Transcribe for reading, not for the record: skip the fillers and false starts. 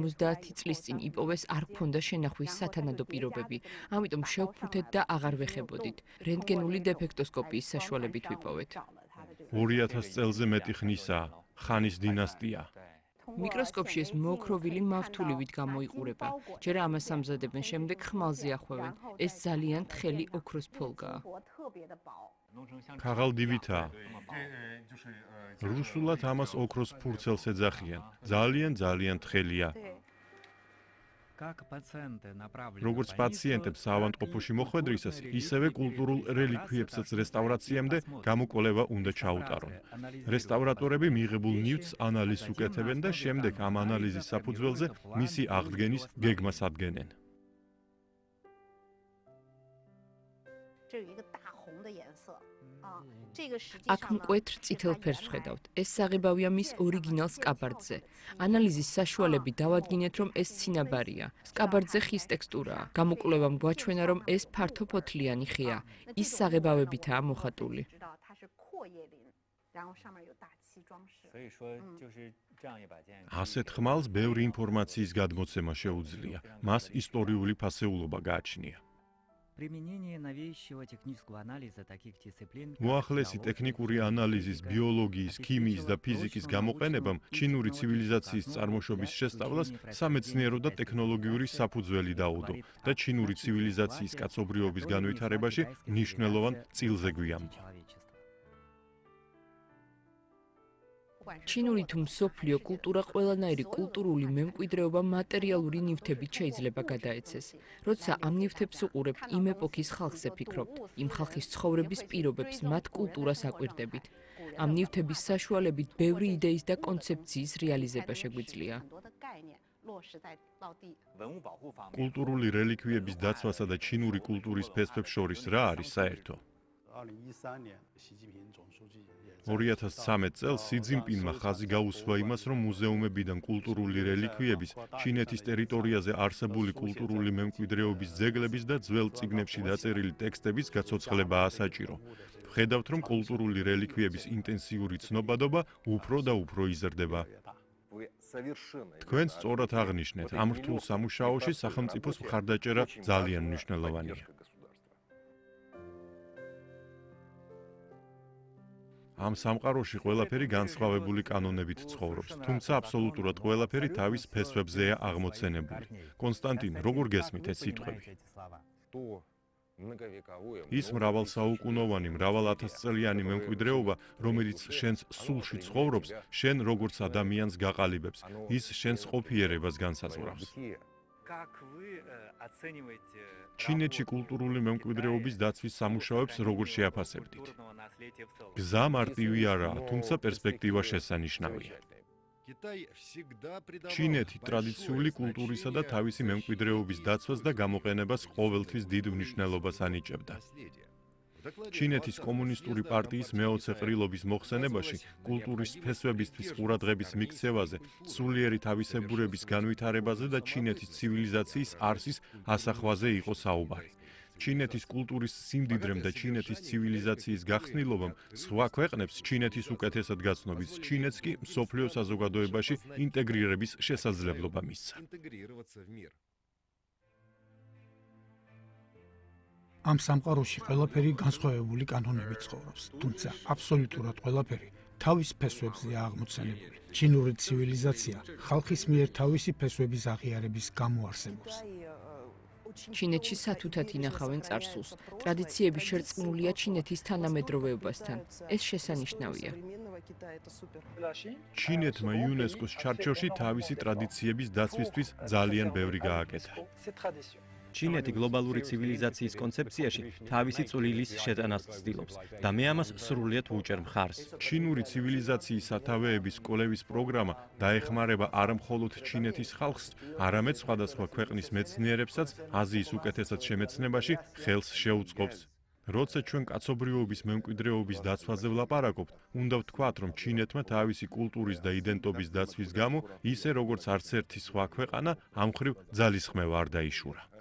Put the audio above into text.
50 წლის წინ იპოვეს, არ გქონდა შენახვის სათანადო პირობები, ამიტომ შევფუთეთ და აღარ ვეხებოდით. რენტგენული დეფექტოსკოპიის საშუალებით ვიპოვეთ. 2000 წელზე მეტი ხნისაა, ხანის დინასტია. მიკროსკოპში ეს მოოქროვილი მავთულივით გამოიყურება. ჯერ ამას ამზადებენ, შემდეგ ხმალზე ახვევენ. ეს ძალიან თხელი ოქროს ფოლგაა. ქაღალდივითაა. რუსულად ამას ოქროს ფურცელს ეძახიან. ძალიან თხელია. როგორც პაციენტებს საავადმყოფოში მოხვედრისას, ისევე კულტურულ რელიქვიებსაც რესტავრაციამდე გამოკვლევა უნდა ჩაუტარონ. რესტავრატორები მიღებულ ნივთს ანალიზს უკეთებენ და შემდეგ ამ ანალიზის საფუძველზე მისი აღდგენის გეგმას ადგენენ. აქ მკვეთრ წითელ ფერს ვხედავთ. ეს საღებავია მის ორიგინალ სკაბარდზე. ანალიზის საშუალებით დავადგინეთ, რომ ეს ცინაბარია. სკაბარდზე ხის ტექსტურაა. გამოკვლევამ გვაჩვენა, რომ ეს ფართოფოთლიანი ხეა. ის საღებავებითაა მოხატული. ასეთ ხმალს ბევრი ინფორმაციის გადმოცემა შეუძლია. მას ისტორიული ფასეულობა გააჩნია. მოახლესი ტექნიკური ანალიზის, ბიოლოგიის, ქიმიის და ფიზიკის გამოყენებამ ჩინური ცივილიზაციის წარმოშობის შესწავლას სამეცნიერო და ტექნოლოგიური საფუძველი დაუდო და ჩინური ცივილიზაციის კაცობრიობის განვითარებაში მნიშვნელოვან წილზე გვიამბა. ჩინური თუ მსოფლიო კულტურა ყველანაირი კულტურული მემკვიდრეობა მატერიალური ნივთებით შეიძლება გადაეცეს. როცა ამ ნივთებს უყურებთ, იმ ეპოქის ხალხზე ფიქრობთ, იმ ხალხის ცხოვრების პირობებს, მათ კულტურას აკვირდებით. ამ ნივთების საშუალებით ბევრი იდეის და კონცეფციის რეალიზება შეგვიძლია. კულტურული რელიქვიების დაცვასა და ჩინური კულტურის ფესვებს შორის რა არის საერთო? 2013 წელს სი ძინპინმა ხაზი გაუსვა იმას, რომ მუზეუმებიდან კულტურული რელიქვიების, ჩინეთის ტერიტორიაზე არსებული კულტურული მემკვიდრეობის ძეგლების და ძველ წიგნებში დაწერილი ტექსტების გაცოცხლებაა საჭირო. ვხედავთ, რომ კულტურული რელიქვიების ინტენსიური ცნობადობა უფრო და უფრო იზრდება. თქვენ სწორად აღნიშნეთ, ამ რთულ სამუშაოში სახელმწიფოს მხარდაჭერა ძალიან მნიშვნელოვანია. ამ სამყაროში ყველაფერი განსხვავებული კანონებით ცხოვრობს, თუმცა აბსოლუტურად ყველაფერი თავის ფესვებზეა აღმოცენებული. კონსტანტინ, როგორ გესმით ეს სიტყვები? ის მრავალსაუკუნოვანი, მრავალათასწლიანი მემკვიდრეობა, რომელიც შენს სულში ცხოვრობს, შენ როგორც ადამიანს გაყალიბებს, ის შენს ყოფიერებას განსაზღვრავს. ჩინეთში კულტურული მემკვიდრეობის დაცვის სამუშაოებს როგორ შეაფასებდით? გზა მარტივი არაა, თუმცა პერსპექტივა შესანიშნავია. ჩინეთი ტრადიციული კულტურისა და თავისი მემკვიდრეობის დაცვას და გამოყენებას ყოველთვის დიდ მნიშვნელობას ანიჭებდა. ჩინეთის კომუნისტური პარტიის მე-20 ყრილობის მოხსენებაში კულტურის ფესვებისთვის ყურადღების მიქცევაზე, სულიერი თავისებურების განვითარებაზე და ჩინეთის ცივილიზაციის არსის ასახვაზე იყო საუბარი. ჩინეთის კულტურის სიმდიდრემ და ჩინეთის ცივილიზაციის გახსნილობამ სხვა ქვეყნებს ჩინეთის უკეთესად გაცნობის, ჩინეთს კი მსოფლიო საზოგადოებაში ინტეგრირების შესაძლებლობა მისცა. ამ სამყაროში ყველაფერი განსხვავებული კანონებით ცხოვრობს, თუმცა აბსოლუტურად ყველაფერი თავის ფესვებზეა აღმოცენებული. ჩინური ცივილიზაცია ხალხის მიერ თავისი ფესვების აღიარების გამო არსებობს. ჩინეთში სათუთად ინახავენ წარსულს. ტრადიციები შერწყმულია ჩინეთის თანამედროვეობასთან. ეს შესანიშნავია. ჩინეთმა იუნესკოს ჩარჩოში თავისი ტრადიციების დაცვისთვის ძალიან ბევრი გააკეთა. ჩინეთი გლობალური ცივილიზაციის კონცეფციაში თავისი წვლილის შეტანას ცდილობს და მე ამას სრულიად ვუჭერ მხარს. ჩინური ცივილიზაციის სათავეების კვლევის პროგრამა დაეხმარება არა მხოლოდ ჩინეთის ხალხს, არამედ სხვადასხვა ქვეყნის მეცნიერებსაც აზიის უკეთესად შემეცნებაში ხელს შეუწყობს. როცა ჩვენ კაცობრიობის მემკვიდრეობის დაცვაზე ვლაპარაკობთ, უნდა ვთქვათ, რომ ჩინეთმა თავისი კულტურის და იდენტობის დაცვის გამო, ისე როგორც არც ერთი სხვა ქვეყანა, ამ მხრივ ძალისხმევა არ დაიშურა.